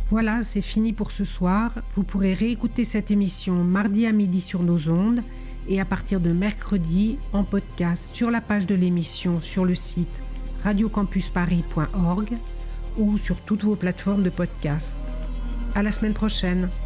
Voilà, c'est fini pour ce soir. Vous pourrez réécouter cette émission mardi à midi sur nos ondes et à partir de mercredi en podcast sur la page de l'émission sur le site radiocampusparis.org ou sur toutes vos plateformes de podcast. À la semaine prochaine.